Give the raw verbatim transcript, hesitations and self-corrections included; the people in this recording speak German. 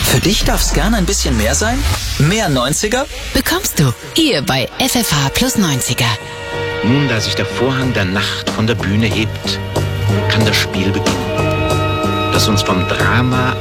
Für dich darf's gern ein bisschen mehr sein? Mehr neunziger? Bekommst du hier bei F F H plus neunziger. Nun, da sich der Vorhang der Nacht von der Bühne hebt, kann das Spiel beginnen, das uns vom Drama